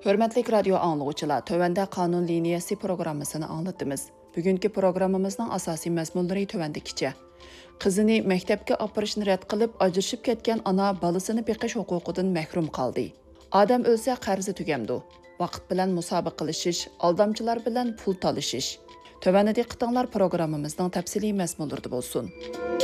Hörmətli radio anlıqçılar, tövəndə qanun liniyası proqramısını anlatdımız. Bugünkü proqramımızın asasi məzmunları tövəndikicə. Qızını məktəbə aparışını rədd qılıb, ajrışıb ketgan ana balasını beqish huquqidan məhrum qaldı. Adam ölsə qarzi tügəmdi. Vaqt bilan musobaqa qilishиш, aldamchilar bilan pul talashish. Tövəndə diqqətinizlər proqramımızın təfsili məzmunları bolsun.